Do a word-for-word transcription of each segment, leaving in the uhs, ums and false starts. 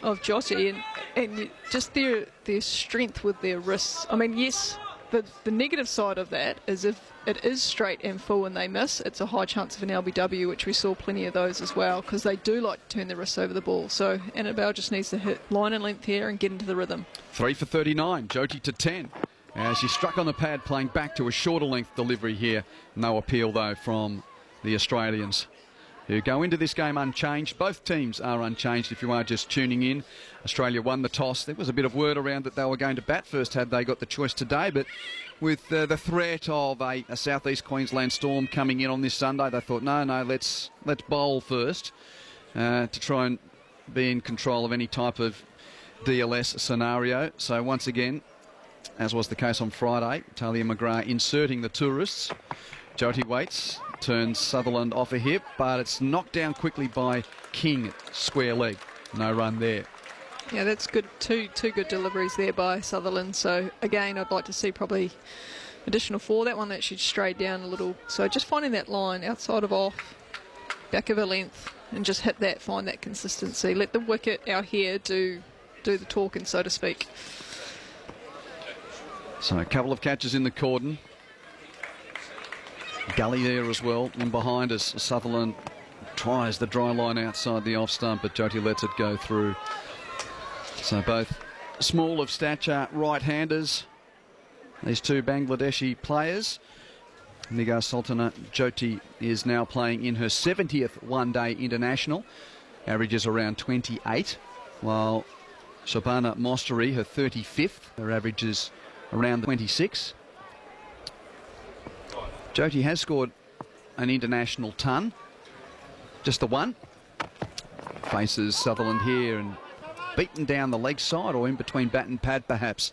of Jyoti, and, and you- just their their strength with their wrists. I mean, yes, the, the negative side of that is if it is straight and full and they miss, it's a high chance of an L B W, which we saw plenty of those as well, because they do like to turn their wrists over the ball. So Annabelle just needs to hit line and length here and get into the rhythm. Three for thirty-nine, Jyoti to ten. As she struck on the pad, playing back to a shorter length delivery here. No appeal, though, from the Australians, who go into this game unchanged. Both teams are unchanged if you are just tuning in. Australia won the toss. There was a bit of word around that they were going to bat first had they got the choice today, but with uh, the threat of a, a southeast Queensland storm coming in on this Sunday, they thought, no, no, let's let's bowl first uh, to try and be in control of any type of D L S scenario. So once again, as was the case on Friday, Talia McGrath inserting the tourists. Jyoti waits, turns Sutherland off a hip, but it's knocked down quickly by King, square leg. No run there. Yeah, that's good. Two two good deliveries there by Sutherland. So again, I'd like to see probably additional four. That one actually strayed down a little. So just finding that line outside of off, back of her length, and just hit that, find that consistency. Let the wicket out here do do the talking, so to speak. So a couple of catches in the cordon. Gully there as well, and behind us Sutherland tries the dry line outside the off stump, but Jyoti lets it go through. So both small of stature right-handers, these two Bangladeshi players. Nigar Sultana Jyoti is now playing in her seventieth one-day international, averages around twenty-eight, while Shabana Mostari, her thirty-fifth, her averages around twenty-six. Jyoti has scored an international ton, just the one. Faces Sutherland here and beaten down the leg side or in between bat and pad perhaps.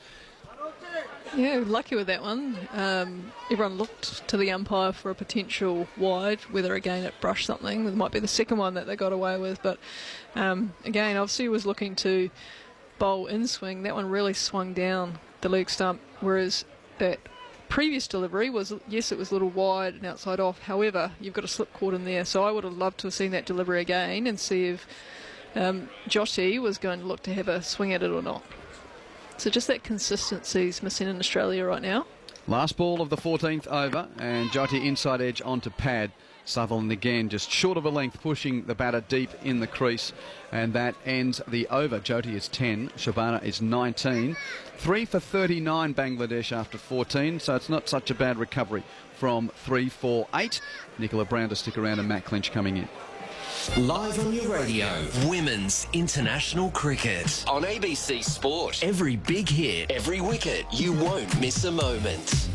Yeah, lucky with that one. Um, everyone looked to the umpire for a potential wide, whether again it brushed something. It might be the second one that they got away with, but um, again, obviously was looking to bowl in swing. That one really swung down the leg stump, whereas that previous delivery was, yes, it was a little wide and outside off. However, you've got a slip cord in there, so I would have loved to have seen that delivery again and see if um, Jyoti was going to look to have a swing at it or not. So just that consistency is missing in Australia right now. Last ball of the fourteenth over, and Jyoti inside edge onto pad. Sutherland again just short of a length, pushing the batter deep in the crease, and that ends the over. Jyoti is ten, Shabana is nineteen. Three for thirty-nine Bangladesh after fourteen, so it's not such a bad recovery from three for eight. Nicola Brown to stick around and Matt Clinch coming in. Live on your radio, Women's International Cricket on A B C Sport. Every big hit, every wicket, you won't miss a moment.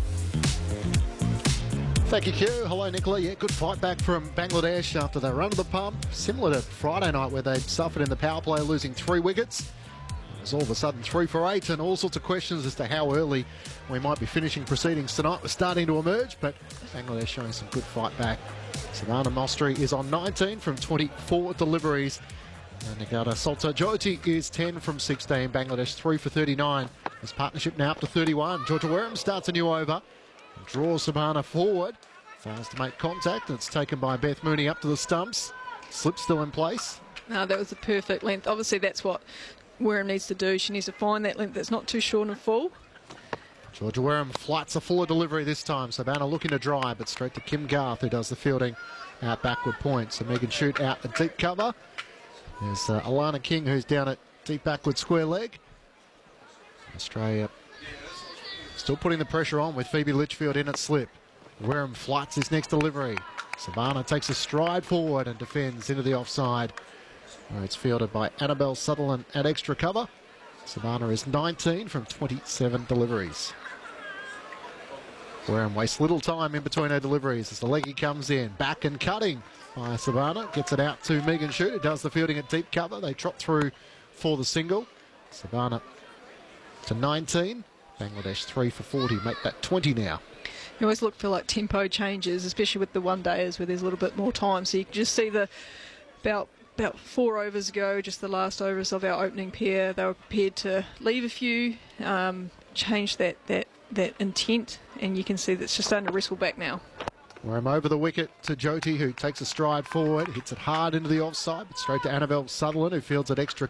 Thank you, Q. Hello, Nicola. Yeah, good fight back from Bangladesh after they run to the pump. Similar to Friday night where they suffered in the power play, losing three wickets. It was all of a sudden three for eight, and all sorts of questions as to how early we might be finishing proceedings tonight were starting to emerge, but Bangladesh showing some good fight back. Savannah Mostri is on nineteen from twenty-four deliveries. And Nagata Salta Jyoti is ten from sixteen. Bangladesh three for thirty-nine. This partnership now up to thirty-one. Georgia Wareham starts a new over. Draws Savannah forward. Fails to make contact. And it's taken by Beth Mooney up to the stumps. Slip still in place. No, that was a perfect length. Obviously, that's what Wareham needs to do. She needs to find that length that's not too short and full. Georgia Wareham flights a fuller delivery this time. Savannah looking to drive, but straight to Kim Garth, who does the fielding out backward point. So Megan Shute out at deep cover. There's uh, Alana King, who's down at deep backward square leg. Australia still putting the pressure on with Phoebe Litchfield in at slip. Wareham flights his next delivery. Savannah takes a stride forward and defends into the offside, where it's fielded by Annabelle Sutherland at extra cover. Savannah is nineteen from twenty-seven deliveries. Wareham wastes little time in between her deliveries as the leggy comes in. Back and cutting by Savannah. Gets it out to Megan Shute, who does the fielding at deep cover. They trot through for the single. Savannah to nineteen. Bangladesh three for forty. Make that twenty now. You always look for like tempo changes, especially with the one-dayers where there's a little bit more time. So you can just see the about about four overs ago, just the last overs of our opening pair, they were prepared to leave a few, um, change that, that, that intent, and you can see that's just starting to wrestle back now. Wareham over the wicket to Jyoti, who takes a stride forward, hits it hard into the offside, but straight to Annabelle Sutherland, who fields it extra